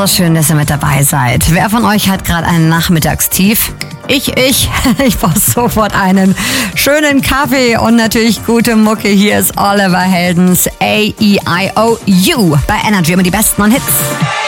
so schön, dass ihr mit dabei seid. Wer von euch hat gerade einen Nachmittagstief? Ich brauche sofort einen schönen Kaffee und natürlich gute Mucke. Hier ist Oliver Heldens A-E-I-O-U bei Energy, immer die besten Hits.